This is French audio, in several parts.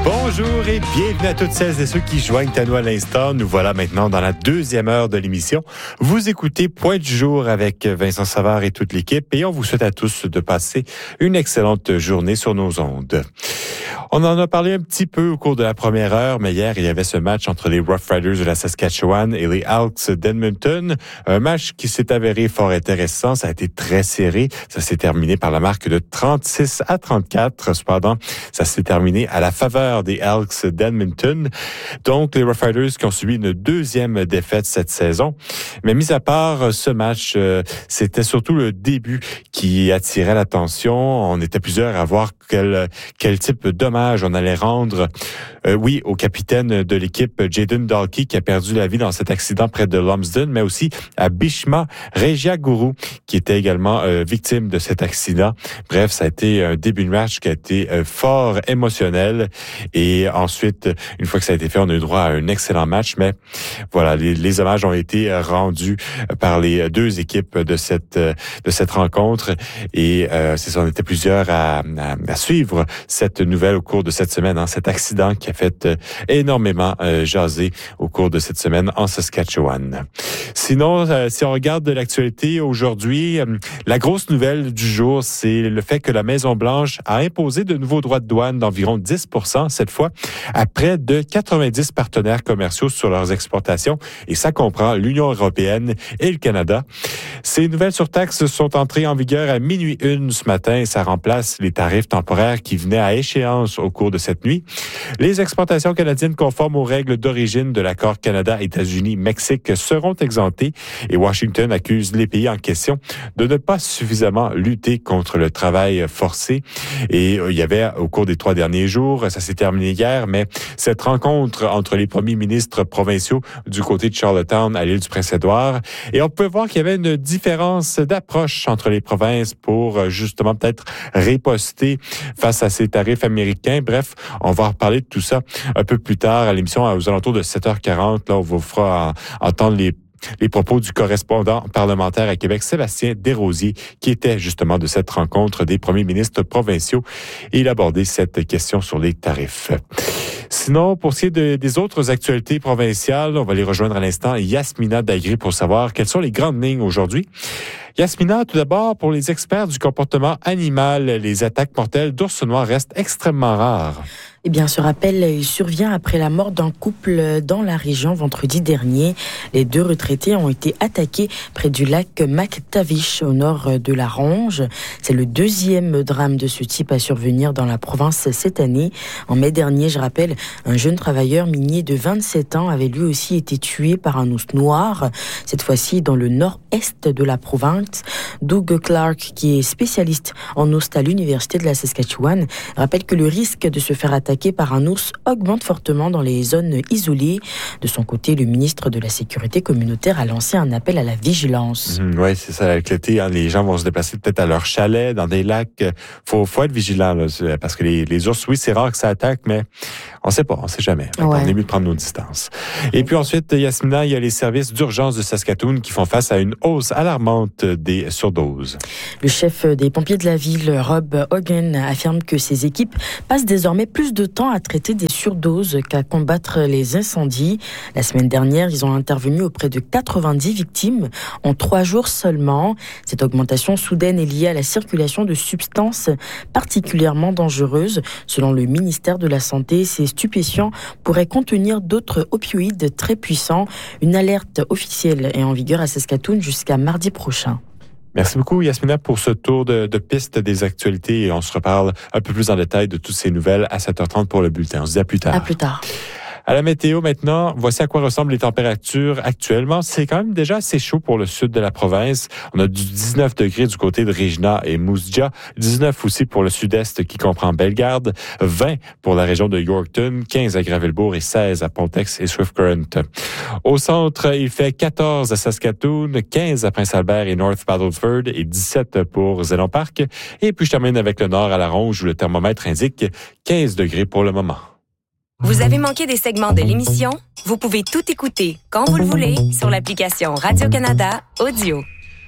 Bonjour et bienvenue à toutes celles et ceux qui joignent à nous à l'instant. Nous voilà maintenant dans la deuxième heure de l'émission. Vous écoutez Point du jour avec Vincent Savard et toute l'équipe et on vous souhaite à tous de passer une excellente journée sur nos ondes. On en a parlé un petit peu au cours de la première heure, mais hier, il y avait ce match entre les Rough Riders de la Saskatchewan et les Elks d'Edmonton. Un match qui s'est avéré fort intéressant. Ça a été très serré. Ça s'est terminé par la marque de 36-34. Cependant, ça s'est terminé à la faveur des Elks d'Edmonton. Donc, les Rough Riders qui ont subi une deuxième défaite cette saison. Mais mis à part ce match, c'était surtout le début qui attirait l'attention. On était plusieurs à voir quel type d'hommage on allait rendre, au capitaine de l'équipe, Jayden Dalkey, qui a perdu la vie dans cet accident près de Lumsden, mais aussi à Bhishma Regiaguru, qui était également victime de cet accident. Bref, ça a été un début de match qui a été fort émotionnel. Et ensuite, une fois que ça a été fait, on a eu droit à un excellent match. Mais voilà, les hommages ont été rendus par les deux équipes de cette rencontre. Et c'est ça, on était plusieurs à suivre cette nouvelle au cours de cette semaine, cet accident qui a fait énormément jaser au cours de cette semaine en Saskatchewan. Sinon, si on regarde de l'actualité aujourd'hui, la grosse nouvelle du jour, c'est le fait que la Maison-Blanche a imposé de nouveaux droits de douane d'environ 10%, cette fois, à près de 90 partenaires commerciaux sur leurs exportations, et ça comprend l'Union européenne et le Canada. Ces nouvelles surtaxes sont entrées en vigueur à 12h01 ce matin et ça remplace les tarifs temporaires qui venaient à échéance au cours de cette nuit. Les exportations canadiennes conformes aux règles d'origine de l'accord Canada-États-Unis-Mexique seront exemptées et Washington accuse les pays en question de ne pas suffisamment lutter contre le travail forcé. Et il y avait, au cours des 3 derniers jours, ça s'est terminé hier, mais cette rencontre entre les premiers ministres provinciaux du côté de Charlottetown à l'île du Prince-Édouard, et on peut voir qu'il y avait une différence d'approche entre les provinces pour justement peut-être riposter face à ces tarifs américains. Bref, on va reparler de tout ça un peu plus tard à l'émission aux alentours de 7h40. Là, on vous fera entendre les propos du correspondant parlementaire à Québec, Sébastien Desrosiers, qui était justement de cette rencontre des premiers ministres provinciaux. Et il abordait cette question sur les tarifs. Sinon, pour ce qui est des autres actualités provinciales, on va les rejoindre à l'instant. Yasmina Daghri pour savoir quelles sont les grandes lignes aujourd'hui. Yasmina, tout d'abord, pour les experts du comportement animal, les attaques mortelles d'ours noirs restent extrêmement rares. Eh bien, ce rappel il survient après la mort d'un couple dans la région vendredi dernier. Les 2 retraités ont été attaqués près du lac McTavish, au nord de la Ronge. C'est le 2e drame de ce type à survenir dans la province cette année. En mai dernier, je rappelle, un jeune travailleur minier de 27 ans avait lui aussi été tué par un ours noir, cette fois-ci dans le nord-est de la province. Doug Clark, qui est spécialiste en ours à l'Université de la Saskatchewan, rappelle que le risque de se faire attaquer par un ours augmente fortement dans les zones isolées. De son côté, le ministre de la Sécurité communautaire a lancé un appel à la vigilance. Oui, c'est ça, avec l'été, les gens vont se déplacer peut-être à leur chalet, dans des lacs. Faut être vigilant, là, parce que les ours, oui, c'est rare que ça attaque, mais on sait jamais. Ouais. On est mieux de prendre nos distances. Et puis ensuite, Yasmina, il y a les services d'urgence de Saskatoon qui font face à une hausse alarmante des surdoses. Le chef des pompiers de la ville, Rob Hogan, affirme que ses équipes passent désormais plus de temps à traiter des surdoses qu'à combattre les incendies. La semaine dernière, ils ont intervenu auprès de 90 victimes en 3 jours seulement. Cette augmentation soudaine est liée à la circulation de substances particulièrement dangereuses. Selon le ministère de la Santé, ces stupéfiants pourraient contenir d'autres opioïdes très puissants. Une alerte officielle est en vigueur à Saskatoon jusqu'à mardi prochain. Merci beaucoup, Yasmina, pour ce tour de piste des actualités. Et on se reparle un peu plus en détail de toutes ces nouvelles à 7h30 pour le bulletin. On se dit à plus tard. À plus tard. À la météo maintenant, voici à quoi ressemblent les températures actuellement. C'est quand même déjà assez chaud pour le sud de la province. On a du 19 degrés du côté de Regina et Moose Jaw, 19 aussi pour le sud-est qui comprend Bellegarde, 20 pour la région de Yorkton, 15 à Gravelbourg et 16 à Pontex et Swift Current. Au centre, il fait 14 à Saskatoon, 15 à Prince-Albert et North Battleford et 17 pour Zénon Park. Et puis je termine avec le nord à la Ronge où le thermomètre indique 15 degrés pour le moment. Vous avez manqué des segments de l'émission? Vous pouvez tout écouter quand vous le voulez sur l'application Radio-Canada Audio.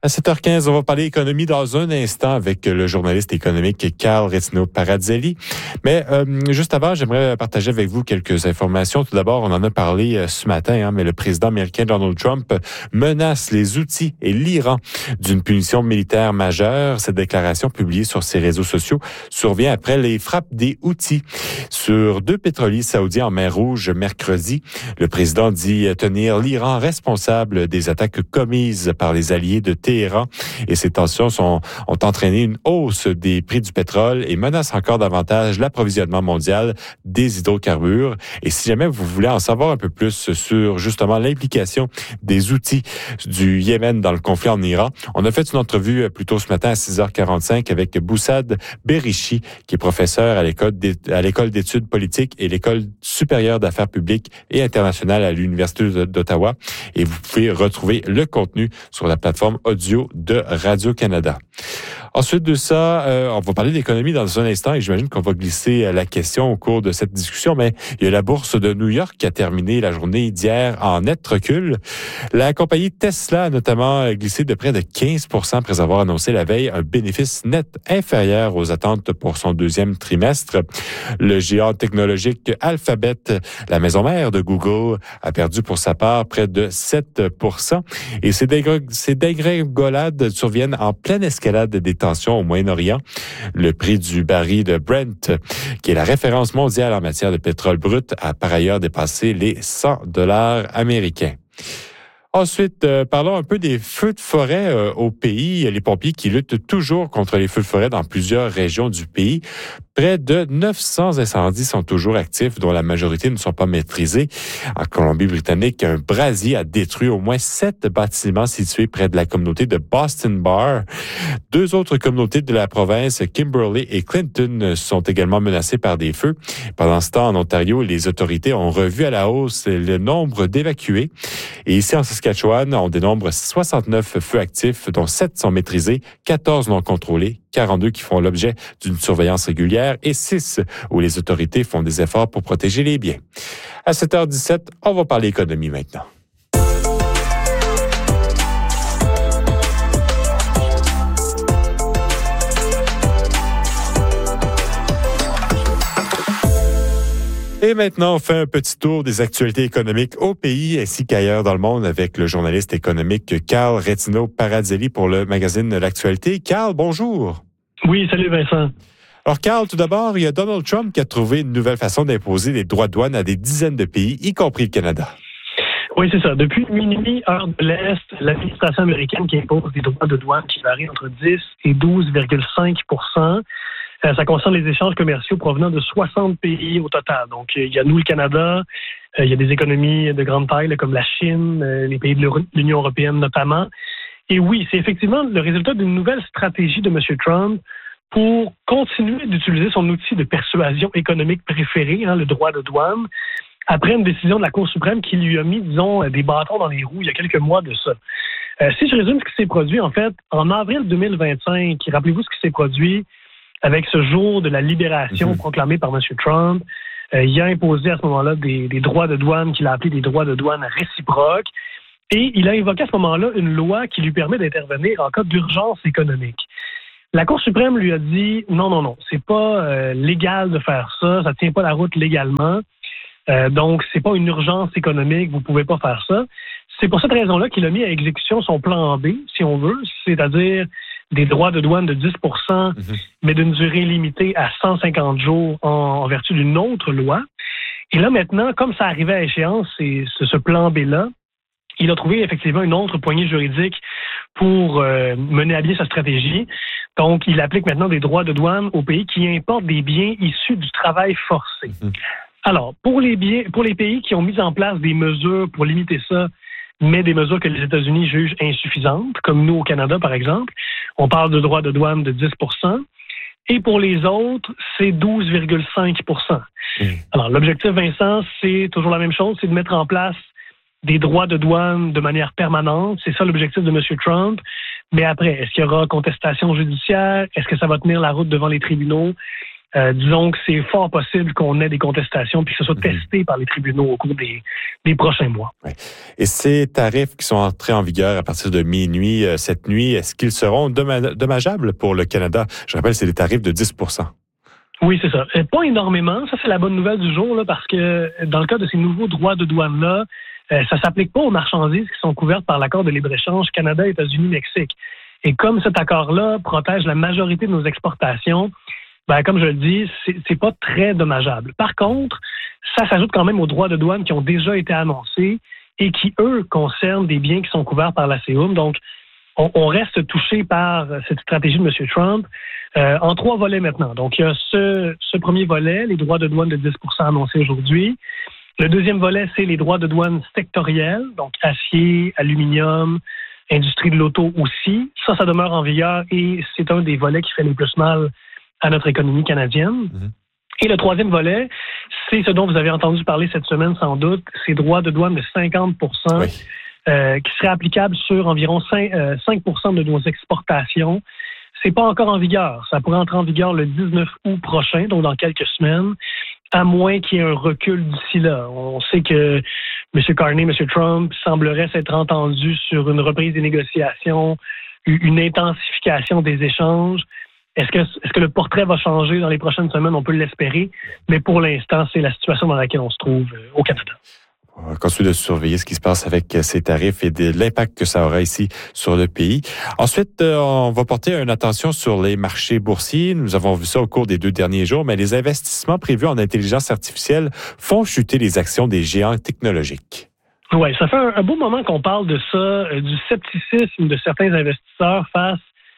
À 7h15, on va parler économie dans un instant avec le journaliste économique Carl Retzino-Paradzelli. Mais juste avant, j'aimerais partager avec vous quelques informations. Tout d'abord, on en a parlé ce matin, mais le président américain Donald Trump menace les Houthis et l'Iran d'une punition militaire majeure. Cette déclaration publiée sur ses réseaux sociaux survient après les frappes des Houthis sur 2 pétroliers saoudiens en mer Rouge mercredi. Le président dit tenir l'Iran responsable des attaques commises par les alliés de Téhéran. Et ces tensions ont entraîné une hausse des prix du pétrole et menacent encore davantage l'approvisionnement mondial des hydrocarbures. Et si jamais vous voulez en savoir un peu plus sur justement l'implication des Houthis du Yémen dans le conflit en Iran, on a fait une entrevue plus tôt ce matin à 6h45 avec Boussad Berrichi, qui est professeur à l'école d'études politiques et l'école supérieure d'affaires publiques et internationales à l'Université d'Ottawa. Et vous pouvez retrouver le contenu sur la plateforme audio de Radio-Canada. Ensuite de ça, on va parler d'économie dans un instant et j'imagine qu'on va glisser la question au cours de cette discussion, mais il y a la bourse de New York qui a terminé la journée d'hier en net recul. La compagnie Tesla a notamment glissé de près de 15% après avoir annoncé la veille un bénéfice net inférieur aux attentes pour son deuxième trimestre. Le géant technologique Alphabet, la maison mère de Google, a perdu pour sa part près de 7%. Et ces dégringolades surviennent en pleine escalade des tensions au Moyen-Orient. Le prix du baril de Brent, qui est la référence mondiale en matière de pétrole brut, a par ailleurs dépassé les $100 américains. Ensuite, parlons un peu des feux de forêt au pays. Les pompiers qui luttent toujours contre les feux de forêt dans plusieurs régions du pays. Près de 900 incendies sont toujours actifs, dont la majorité ne sont pas maîtrisés. En Colombie-Britannique, un brasier a détruit au moins 7 bâtiments situés près de la communauté de Boston Bar. 2 autres communautés de la province, Kimberley et Clinton, sont également menacées par des feux. Pendant ce temps, en Ontario, les autorités ont revu à la hausse le nombre d'évacués. Et ici, en Saskatchewan, on dénombre 69 feux actifs, dont 7 sont maîtrisés, 14 non contrôlés, 42 qui font l'objet d'une surveillance régulière et 6 où les autorités font des efforts pour protéger les biens. À 7h17, on va parler économie maintenant. Et maintenant, on fait un petit tour des actualités économiques au pays ainsi qu'ailleurs dans le monde avec le journaliste économique Carl Retzino-Paradzelli pour le magazine L'Actualité. Carl, bonjour. Oui, salut Vincent. Alors Carl, tout d'abord, il y a Donald Trump qui a trouvé une nouvelle façon d'imposer des droits de douane à des dizaines de pays, y compris le Canada. Oui, c'est ça. Depuis minuit, heure de l'Est, l'administration américaine qui impose des droits de douane qui varient entre 10 et 12,5 %. Ça concerne les échanges commerciaux provenant de 60 pays au total. Donc, il y a nous, le Canada, il y a des économies de grande taille comme la Chine, les pays de l'Union européenne notamment. Et oui, c'est effectivement le résultat d'une nouvelle stratégie de M. Trump pour continuer d'utiliser son outil de persuasion économique préféré, le droit de douane, après une décision de la Cour suprême qui lui a mis, disons, des bâtons dans les roues il y a quelques mois de ça. Si je résume ce qui s'est produit, en fait, en avril 2025, rappelez-vous ce qui s'est produit avec ce jour de la libération proclamé par M. Trump. Il a imposé à ce moment-là des droits de douane qu'il a appelés des droits de douane réciproques. Et il a évoqué à ce moment-là une loi qui lui permet d'intervenir en cas d'urgence économique. La Cour suprême lui a dit non, c'est pas légal de faire ça, ça tient pas la route légalement. Donc, c'est pas une urgence économique, vous pouvez pas faire ça. C'est pour cette raison-là qu'il a mis à exécution son plan B, si on veut, c'est-à-dire des droits de douane de 10 %, mais d'une durée limitée à 150 jours en vertu d'une autre loi. Et là, maintenant, comme ça arrivait à échéance, c'est ce plan B-là, il a trouvé effectivement une autre poignée juridique pour mener à bien sa stratégie. Donc, il applique maintenant des droits de douane aux pays qui importent des biens issus du travail forcé. Alors, pour les pays qui ont mis en place des mesures pour limiter ça, mais des mesures que les États-Unis jugent insuffisantes, comme nous au Canada, par exemple, on parle de droits de douane de 10 %. Et pour les autres, c'est 12,5 %. Alors, l'objectif, Vincent, c'est toujours la même chose, c'est de mettre en place des droits de douane de manière permanente. C'est ça l'objectif de M. Trump. Mais après, est-ce qu'il y aura contestation judiciaire? Est-ce que ça va tenir la route devant les tribunaux? disons que c'est fort possible qu'on ait des contestations puis que ce soit testé par les tribunaux au cours des prochains mois. Ouais. Et ces tarifs qui sont entrés en vigueur à partir de minuit cette nuit, est-ce qu'ils seront dommageables pour le Canada? Je rappelle, c'est des tarifs de 10 %. Oui, c'est ça. Pas énormément. Ça, c'est la bonne nouvelle du jour, là, parce que dans le cas de ces nouveaux droits de douane-là, ça s'applique pas aux marchandises qui sont couvertes par l'accord de libre-échange Canada, États-Unis, Mexique. Et comme cet accord-là protège la majorité de nos exportations, comme je le dis, c'est pas très dommageable. Par contre, ça s'ajoute quand même aux droits de douane qui ont déjà été annoncés et qui, eux, concernent des biens qui sont couverts par la CEUM. Donc, on reste touché par cette stratégie de M. Trump en 3 volets maintenant. Donc, il y a ce premier volet, les droits de douane de 10 % annoncés aujourd'hui. Le deuxième volet, c'est les droits de douane sectoriels, donc acier, aluminium, industrie de l'auto aussi. Ça demeure en vigueur et c'est un des volets qui fait le plus mal à notre économie canadienne. Et le troisième volet, c'est ce dont vous avez entendu parler cette semaine sans doute, ces droits de douane de 50 % oui. Qui seraient applicables sur environ 5 % de nos exportations. C'est pas encore en vigueur. Ça pourrait entrer en vigueur le 19 août prochain, donc dans quelques semaines, à moins qu'il y ait un recul d'ici là. On sait que M. Carney, M. Trump semblerait s'être entendu sur une reprise des négociations, une intensification des échanges. Est-ce que le portrait va changer dans les prochaines semaines? On peut l'espérer, mais pour l'instant, c'est la situation dans laquelle on se trouve au Canada. On va continuer de surveiller ce qui se passe avec ces tarifs et de l'impact que ça aura ici sur le pays. Ensuite, on va porter une attention sur les marchés boursiers. Nous avons vu ça au cours des 2 derniers jours, mais les investissements prévus en intelligence artificielle font chuter les actions des géants technologiques. Oui, ça fait un beau moment qu'on parle de ça, du scepticisme de certains investisseurs face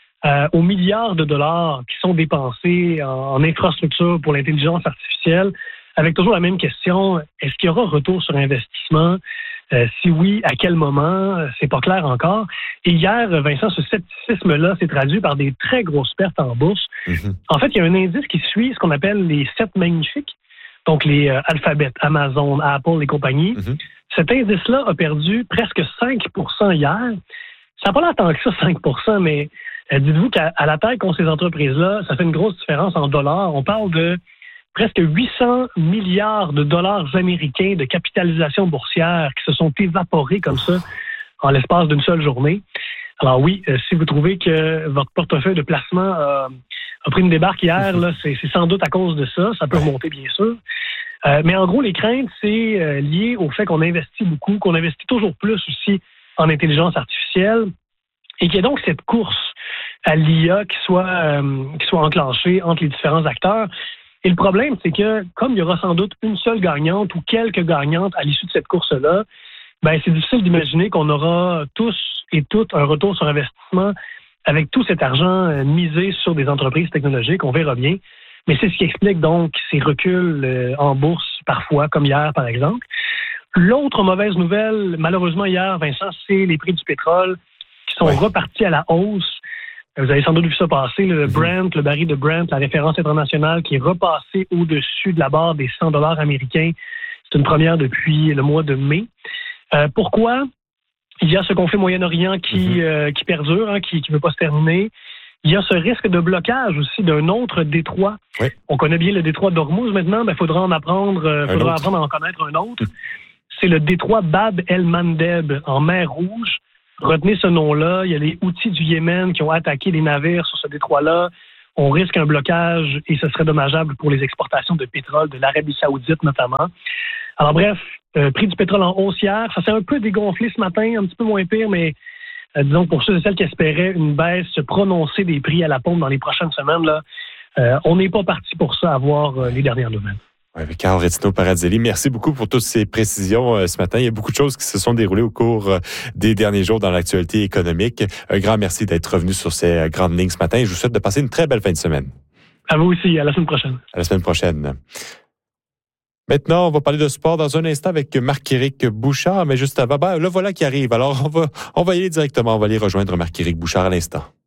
aux milliards de dollars qui sont dépensés en infrastructure pour l'intelligence artificielle, avec toujours la même question, est-ce qu'il y aura retour sur investissement? Si oui, à quel moment? C'est pas clair encore. Et hier, Vincent, ce scepticisme-là s'est traduit par des très grosses pertes en bourse. En fait, il y a un indice qui suit ce qu'on appelle les 7 magnifiques, donc les Alphabet, Amazon, Apple et compagnie. Cet indice-là a perdu presque 5 % hier. Ça n'a pas l'air tant que ça, 5 %, mais dites-vous qu'à la taille qu'ont ces entreprises-là, ça fait une grosse différence en dollars. On parle de presque 800 milliards de dollars américains de capitalisation boursière qui se sont évaporés comme ça en l'espace d'une seule journée. Alors oui, si vous trouvez que votre portefeuille de placement a pris une débarque hier, là, c'est sans doute à cause de ça. Ça peut remonter, bien sûr. Mais en gros, les craintes, c'est lié au fait qu'on investit beaucoup, qu'on investit toujours plus aussi en intelligence artificielle et qu'il y a donc cette course à l'IA qui soit enclenchée entre les différents acteurs. Et le problème, c'est que comme il y aura sans doute une seule gagnante ou quelques gagnantes à l'issue de cette course-là, c'est difficile d'imaginer qu'on aura tous et toutes un retour sur investissement avec tout cet argent misé sur des entreprises technologiques. On verra bien. Mais c'est ce qui explique donc ces reculs en bourse parfois, comme hier par exemple. L'autre mauvaise nouvelle, malheureusement hier, Vincent, c'est les prix du pétrole qui sont repartis à la hausse. Vous avez sans doute vu ça passer, le Brent, le baril de Brent, la référence internationale qui est repassée au-dessus de la barre des 100 $ américains. C'est une première depuis le mois de mai. Pourquoi? Il y a ce conflit Moyen-Orient qui perdure, qui ne veut pas se terminer. Il y a ce risque de blocage aussi d'un autre détroit. Oui. On connaît bien le détroit d'Ormuz maintenant, il faudra apprendre à en connaître un autre. C'est le détroit Bab el-Mandeb en mer Rouge. Retenez ce nom-là. Il y a les Houthis du Yémen qui ont attaqué les navires sur ce détroit-là. On risque un blocage et ce serait dommageable pour les exportations de pétrole de l'Arabie Saoudite notamment. Alors bref, prix du pétrole en hausse hier. Ça s'est un peu dégonflé ce matin, un petit peu moins pire, mais disons pour ceux et celles qui espéraient une baisse prononcée des prix à la pompe dans les prochaines semaines, là, on n'est pas parti pour ça à voir les dernières nouvelles. Oui, Carl Retino-Paradzelli, merci beaucoup pour toutes ces précisions ce matin. Il y a beaucoup de choses qui se sont déroulées au cours des derniers jours dans l'actualité économique. Un grand merci d'être revenu sur ces grandes lignes ce matin. Je vous souhaite de passer une très belle fin de semaine. À vous aussi. À la semaine prochaine. À la semaine prochaine. Maintenant, on va parler de sport dans un instant avec Marc-Éric Bouchard, mais juste avant, le voilà qui arrive. Alors, on va y aller directement. On va aller rejoindre Marc-Éric Bouchard à l'instant.